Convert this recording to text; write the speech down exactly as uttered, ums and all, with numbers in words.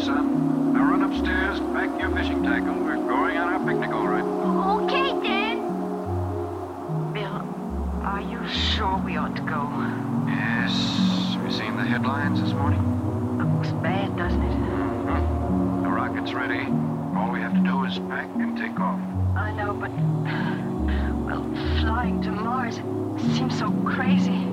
son. Now run upstairs, pack your fishing tackle. We're going on our picnic, all right. Okay, Dad. Bill, are you sure we ought to go? Yes. Have you seen the headlines this morning? Looks bad, doesn't it? Hmm. The rocket's ready. All we have to do is pack and take off. I know, but... Well, flying to Mars, it seems so crazy.